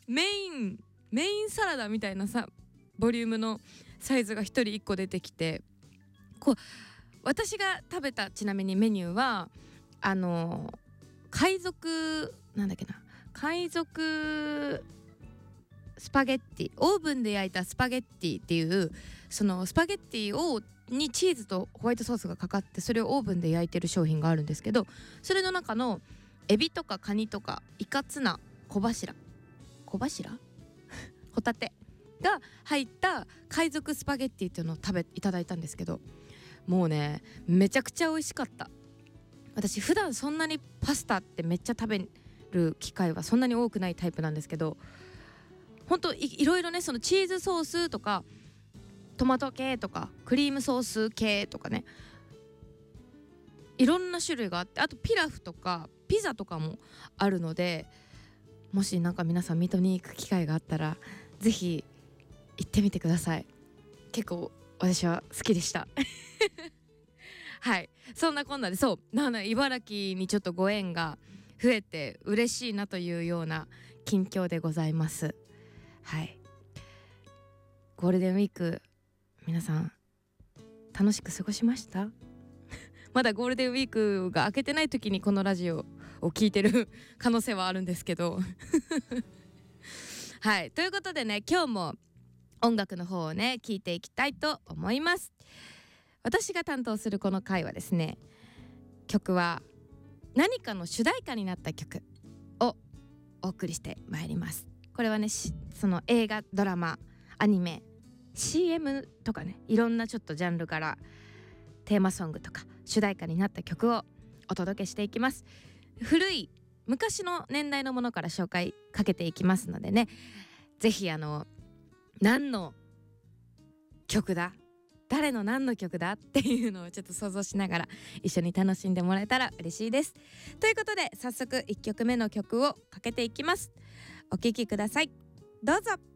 メインサラダみたいなさボリュームのサイズが1人1個出てきて、こう私が食べたちなみにメニューは海賊スパゲッティ、オーブンで焼いたスパゲッティっていう、そのスパゲッティにチーズとホワイトソースがかかって、それをオーブンで焼いてる商品があるんですけど、それの中のエビとかカニとかイカツナ小柱ホタテが入った海賊スパゲッティっていうのをいただいたんですけど、もうねめちゃくちゃ美味しかった。私普段そんなにパスタってめっちゃ食べる機会はそんなに多くないタイプなんですけど、本当いろいろね、そのチーズソースとかトマト系とかクリームソース系とかね、いろんな種類があって、あとピラフとかピザとかもあるので、もしなんか皆さん水戸に行く機会があったらぜひ行ってみてください。結構私は好きでしたはい、そんなこんなで、茨城にちょっとご縁が増えて嬉しいなというような近況でございます。はい、ゴールデンウィーク皆さん楽しく過ごしましたまだゴールデンウィークが明けてない時にこのラジオを聞いてる可能性はあるんですけどはい、ということでね、今日も音楽の方をね聞いていきたいと思います。私が担当するこの回はですね、曲は何かの主題歌になった曲をお送りしてまいります。これはねその映画、ドラマ、アニメ、 CM とかね、いろんなちょっとジャンルからテーマソングとか主題歌になった曲をお届けしていきます。古い昔の年代のものから紹介かけていきますのでね、ぜひ何の曲だ、誰の何の曲だっていうのをちょっと想像しながら一緒に楽しんでもらえたら嬉しいです。ということで早速1曲目の曲をかけていきます。お聴きください、どうぞ。